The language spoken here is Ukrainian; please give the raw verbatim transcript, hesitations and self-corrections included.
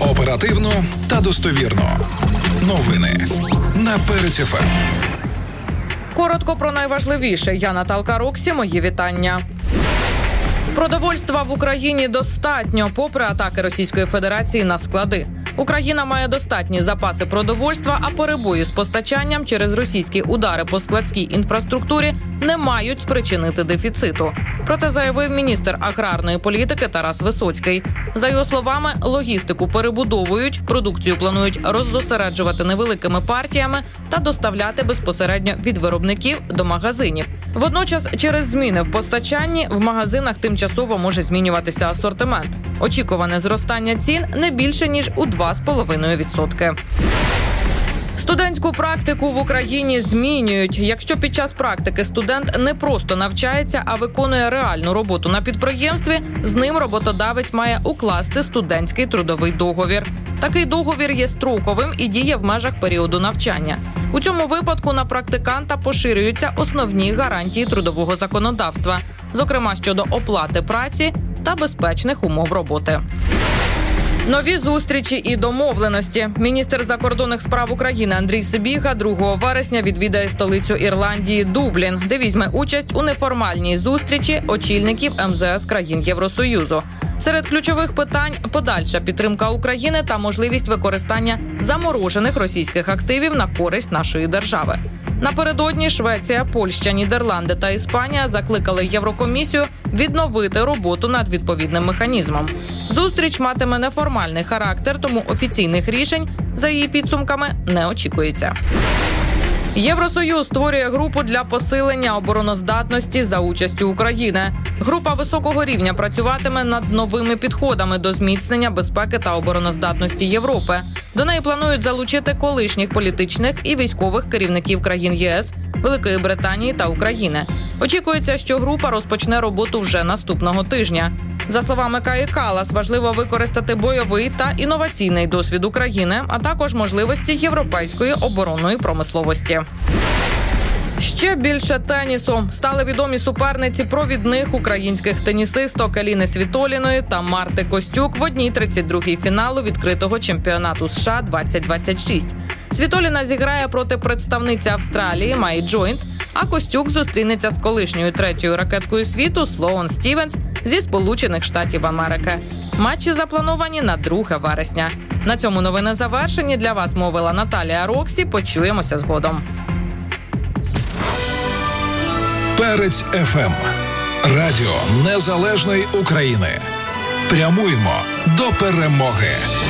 Оперативно та достовірно. Новини на Перець еф ем. Коротко про найважливіше. Я Наталка Роксі. Мої вітання. Продовольства в Україні достатньо, попри атаки Російської Федерації на склади. Україна має достатні запаси продовольства, а перебої з постачанням через російські удари по складській інфраструктурі не мають спричинити дефіциту. Про це заявив міністр аграрної політики Тарас Висоцький. За його словами, логістику перебудовують, продукцію планують роззосереджувати невеликими партіями та доставляти безпосередньо від виробників до магазинів. Водночас, через зміни в постачанні в магазинах тимчасово може змінюватися асортимент. Очікуване зростання цін не більше, ніж у два з половиною відсотки. Студентську практику в Україні змінюють. Якщо під час практики студент не просто навчається, а виконує реальну роботу на підприємстві, з ним роботодавець має укласти студентський трудовий договір. Такий договір є строковим і діє в межах періоду навчання. У цьому випадку на практиканта поширюються основні гарантії трудового законодавства, зокрема щодо оплати праці та безпечних умов роботи. Нові зустрічі і домовленості. Міністр закордонних справ України Андрій Сибіга другого вересня відвідає столицю Ірландії Дублін, де візьме участь у неформальній зустрічі очільників ем зе ес країн Євросоюзу. Серед ключових питань – подальша підтримка України та можливість використання заморожених російських активів на користь нашої держави. Напередодні Швеція, Польща, Нідерланди та Іспанія закликали Єврокомісію відновити роботу над відповідним механізмом. Зустріч матиме неформальний характер, тому офіційних рішень за її підсумками не очікується. Євросоюз створює групу для посилення обороноздатності за участю України. Група високого рівня працюватиме над новими підходами до зміцнення безпеки та обороноздатності Європи. До неї планують залучити колишніх політичних і військових керівників країн є ес, Великої Британії та України. Очікується, що група розпочне роботу вже наступного тижня. За словами Каї Каллас, важливо використати бойовий та інноваційний досвід України, а також можливості європейської оборонної промисловості. Ще більше тенісу. Стали відомі суперниці провідних українських тенісисток Еліни Світоліної та Марти Костюк в одній тридцять другій фіналу відкритого чемпіонату США двадцять двадцять шість. Світоліна зіграє проти представниці Австралії Майї Джойнт, а Костюк зустрінеться з колишньою третьою ракеткою світу Слоун Стівенс зі Сполучених Штатів Америки. Матчі заплановані на друге вересня. На цьому новини завершені. Для вас мовила Наталія Роксі. Почуємося згодом. Перець еф ем. Радіо Незалежної України. Прямуємо до перемоги.